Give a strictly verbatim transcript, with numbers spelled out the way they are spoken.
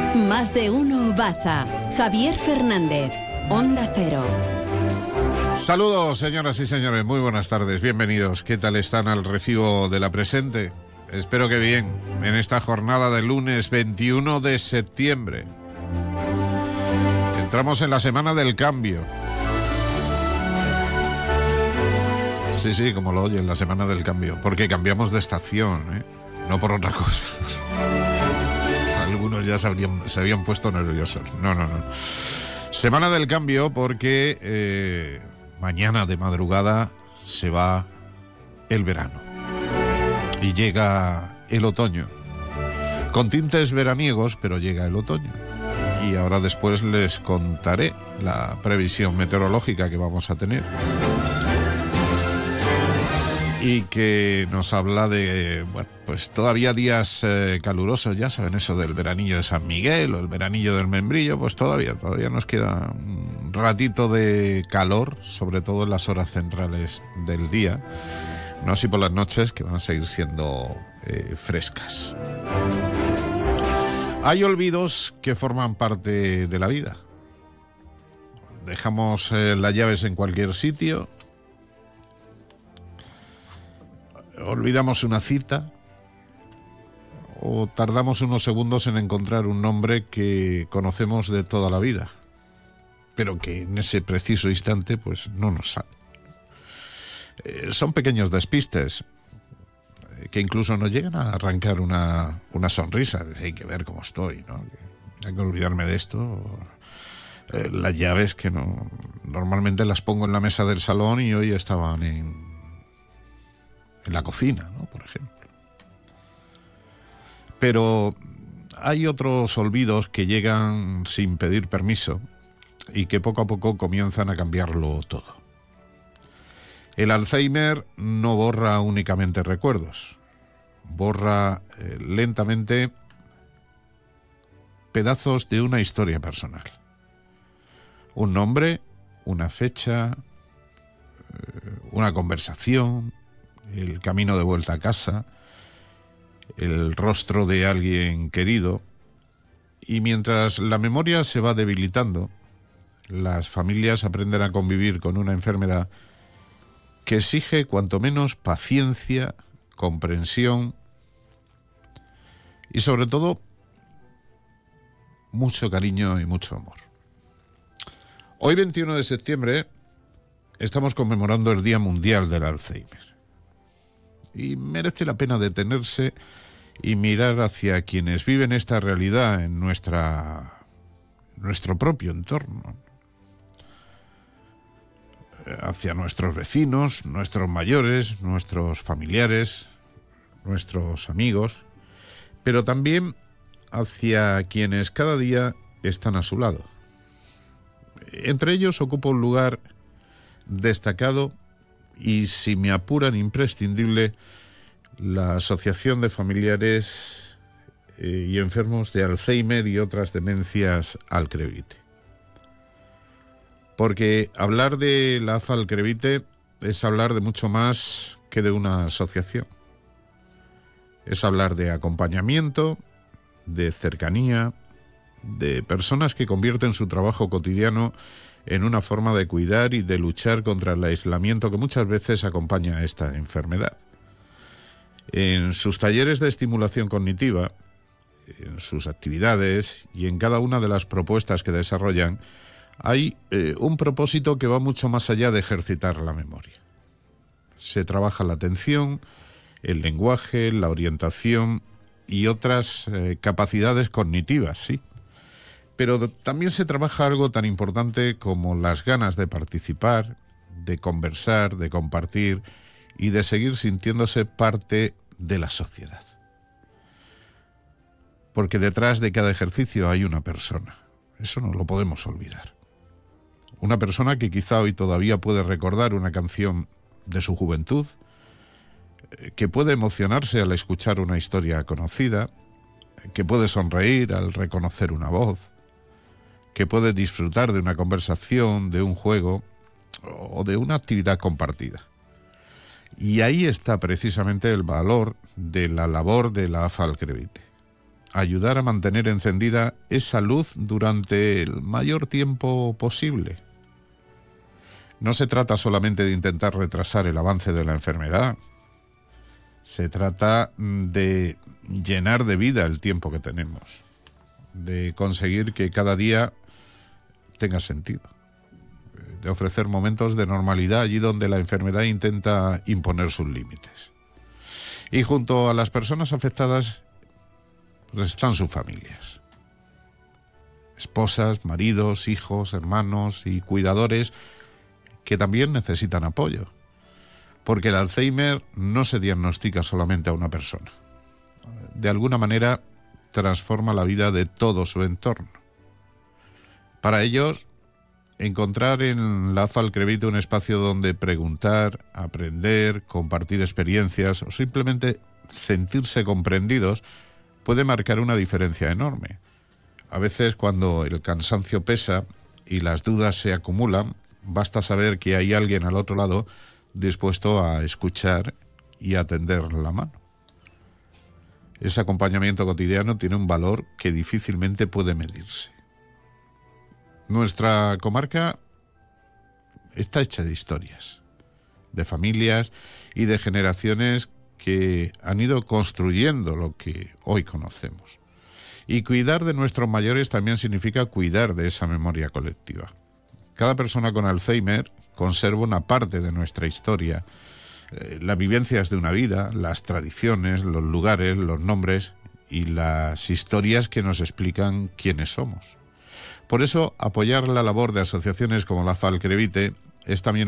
Más de uno Baza. Javier Fernández, Onda Cero. Saludos, señoras y señores, muy buenas tardes, bienvenidos. ¿Qué tal están al recibo de la presente? Espero que bien, en esta jornada del lunes veintiuno de septiembre. Entramos en la semana del cambio. Sí, sí, como lo oyen, la semana del cambio, porque cambiamos de estación, ¿eh? No por otra cosa. Algunos ya se habrían, se habían puesto nerviosos. No, no, no. Semana del cambio porque eh, mañana de madrugada se va el verano y llega el otoño. Con tintes veraniegos, pero llega el otoño. Y ahora después les contaré la previsión meteorológica que vamos a tener. Y que nos habla de, bueno, pues todavía días eh, calurosos, ya saben eso del veranillo de San Miguel o el veranillo del Membrillo, pues todavía, todavía nos queda un ratito de calor, sobre todo en las horas centrales del día, no así por las noches, que van a seguir siendo eh, frescas. Hay olvidos que forman parte de la vida. Dejamos eh, las llaves en cualquier sitio. Olvidamos una cita o tardamos unos segundos en encontrar un nombre que conocemos de toda la vida, pero que en ese preciso instante pues no nos sale. Eh, son pequeños despistes eh, que incluso nos llegan a arrancar una, una sonrisa. Hay que ver cómo estoy, ¿no? Hay que olvidarme de esto. Eh, las llaves que no normalmente las pongo en la mesa del salón y hoy estaban en en la cocina, ¿no? Por ejemplo. Pero hay otros olvidos que llegan sin pedir permiso y que poco a poco comienzan a cambiarlo todo. El Alzheimer no borra únicamente recuerdos, borra eh, lentamente pedazos de una historia personal. Un nombre, una fecha, eh, una conversación, el camino de vuelta a casa, el rostro de alguien querido. Y mientras la memoria se va debilitando, las familias aprenden a convivir con una enfermedad que exige cuanto menos paciencia, comprensión y sobre todo mucho cariño y mucho amor. Hoy veintiuno de septiembre estamos conmemorando el Día Mundial del Alzheimer. Y merece la pena detenerse y mirar hacia quienes viven esta realidad en nuestra, nuestro propio entorno. Hacia nuestros vecinos, nuestros mayores, nuestros familiares, nuestros amigos, pero también hacia quienes cada día están a su lado. Entre ellos ocupa un lugar destacado y, si me apuran, imprescindible, la Asociación de Familiares eh, y Enfermos de Alzheimer y otras demencias Alcrevite. Porque hablar de la A F A Alcrevite es hablar de mucho más que de una asociación. Es hablar de acompañamiento, de cercanía, de personas que convierten su trabajo cotidiano en una forma de cuidar y de luchar contra el aislamiento que muchas veces acompaña a esta enfermedad. En sus talleres de estimulación cognitiva, en sus actividades y en cada una de las propuestas que desarrollan, hay eh, un propósito que va mucho más allá de ejercitar la memoria. Se trabaja la atención, el lenguaje, la orientación y otras eh, capacidades cognitivas, sí. Pero también se trabaja algo tan importante como las ganas de participar, de conversar, de compartir y de seguir sintiéndose parte de la sociedad. Porque detrás de cada ejercicio hay una persona. Eso no lo podemos olvidar. Una persona que quizá hoy todavía puede recordar una canción de su juventud, que puede emocionarse al escuchar una historia conocida, que puede sonreír al reconocer una voz, que puede disfrutar de una conversación, de un juego o de una actividad compartida. Y ahí está precisamente el valor de la labor de la A F A Alcrevite. ayudar a mantener encendida esa luz durante el mayor tiempo posible. No se trata solamente de intentar retrasar el avance de la enfermedad. Se trata de llenar de vida el tiempo que tenemos, de conseguir que cada día tenga sentido, de ofrecer momentos de normalidad allí donde la enfermedad intenta imponer sus límites. Y junto a las personas afectadas, pues están sus familias. Esposas, maridos, hijos, hermanos y cuidadores que también necesitan apoyo. Porque el Alzheimer no se diagnostica solamente a una persona. De alguna manera transforma la vida de todo su entorno. Para ellos, encontrar en la Falcrevite un espacio donde preguntar, aprender, compartir experiencias o simplemente sentirse comprendidos puede marcar una diferencia enorme. A veces, cuando el cansancio pesa y las dudas se acumulan, basta saber que hay alguien al otro lado dispuesto a escuchar y a tender la mano. Ese acompañamiento cotidiano tiene un valor que difícilmente puede medirse. Nuestra comarca está hecha de historias, de familias y de generaciones que han ido construyendo lo que hoy conocemos. Y cuidar de nuestros mayores también significa cuidar de esa memoria colectiva. Cada persona con Alzheimer conserva una parte de nuestra historia, eh, las vivencias de una vida, las tradiciones, los lugares, los nombres y las historias que nos explican quiénes somos. Por eso, apoyar la labor de asociaciones como la Falcrevite es también